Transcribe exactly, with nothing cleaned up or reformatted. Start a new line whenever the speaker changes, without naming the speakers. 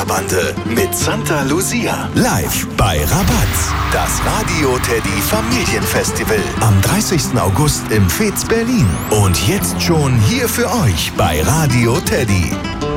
Kinderbande mit Santa Lucia. Live bei Rabatz. Das Radio Teddy Familienfestival. Am dreißigsten August im Fez Berlin. Und jetzt schon hier für euch bei Radio Teddy.